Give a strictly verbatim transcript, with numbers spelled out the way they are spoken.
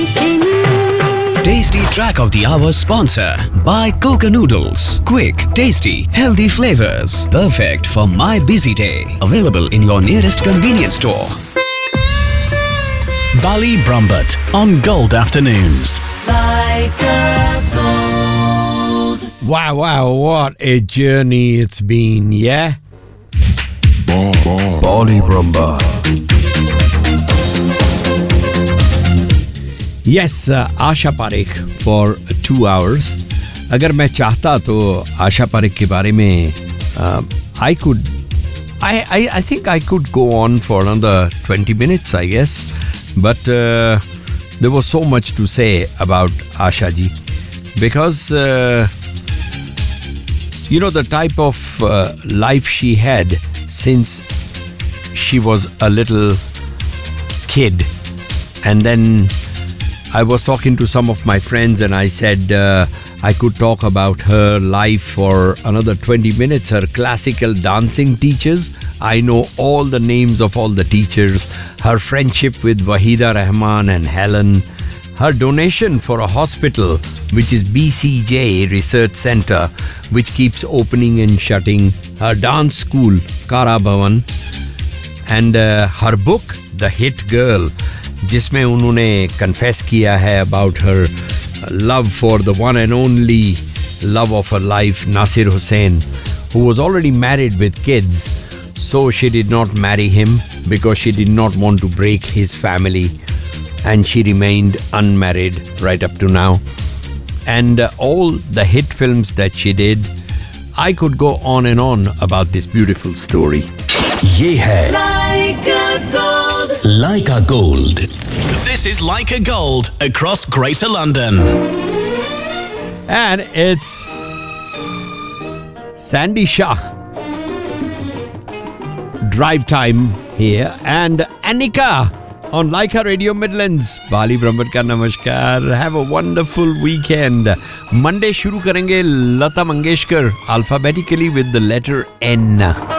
Tasty Track of the Hour sponsor by Coca Noodles. Quick, tasty, healthy flavors. Perfect for my busy day. Available in your nearest convenience store. Bali Brumbut on Gold Afternoons. Like a gold. Wow, wow, what a journey it's been, yeah? Bali Brumbut. Yes, uh, Asha Parekh for two hours. अगर मैं चाहता तो आशा पारेख के बारे में uh, I could I, I I think I could go on for another twenty minutes, I guess. But uh, there was so much to say about Asha ji because uh, you know the type of uh, life she had since she was a little kid, and then I was talking to some of my friends and I said uh, I could talk about her life for another twenty minutes. Her classical dancing teachers, I know all the names of all the teachers. Her friendship with Wahida Rahman and Helen. Her donation for a hospital, which is B C J Research Center, which keeps opening and shutting. Her dance school, Kara Bhavan. And uh, her book, The Hit Girl, जिसमें उन्होंने confess किया है about her love for the one and only love of her life Nasir Hussain who was already married with kids, so she did not marry him because she did not want to break his family, and she remained unmarried right up to now. And uh, all the hit films that she did, I could go on and on about this beautiful story. ये है Like a gold. Like a Gold. This is Like a Gold across Greater London. And it's Sandy Shah. Drive time here. And Annika on Laika Radio Midlands. Bali Brumbut ka namaskar. Have a wonderful weekend. Monday shuru karenge Lata Mangeshkar alphabetically with the letter N.